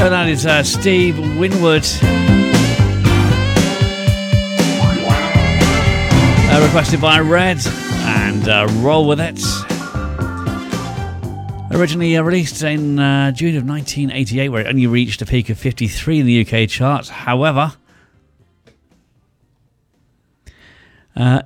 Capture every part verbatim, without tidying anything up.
Before that is uh, Steve Winwood. Uh, requested by Red and uh, Roll With It. Originally uh, released in uh, June of nineteen eighty-eight, where it only reached a peak of fifty-three in the U K charts. However, uh,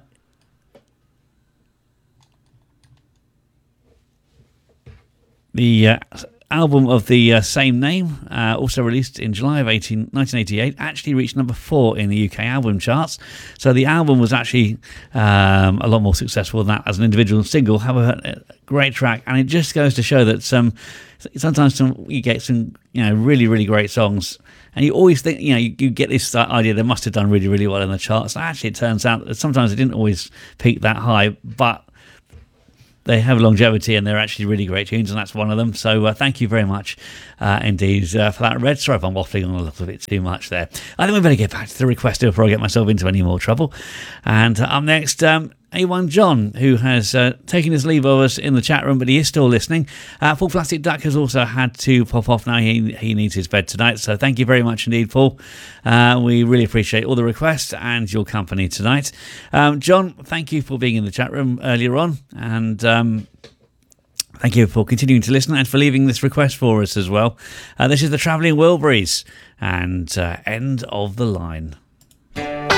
the uh, album of the uh, same name, uh, also released in July of nineteen eighty-eight, actually reached number four in the U K album charts. So the album was actually um, a lot more successful than that as an individual single. However, a great track, and it just goes to show that some sometimes some, you get some you know really really great songs, and you always think you know you, you get this idea they must have done really really well in the charts. Actually, it turns out that sometimes it didn't always peak that high, but they have longevity and they're actually really great tunes, and that's one of them. So uh, thank you very much uh, indeed uh, for that, Red. Sorry if I'm waffling on a little bit too much there. I think we better get back to the request before I get myself into any more trouble. And uh, up next, um, A one John, who has uh, taken his leave of us in the chat room, but he is still listening. Uh, Paul Plastic Duck has also had to pop off now. He, he needs his bed tonight. So thank you very much indeed, Paul. Uh, we really appreciate all the requests and your company tonight. Um, John, thank you for being in the chat room earlier on. And um, thank you for continuing to listen and for leaving this request for us as well. Uh, this is the Travelling Wilburys and uh, End of the Line.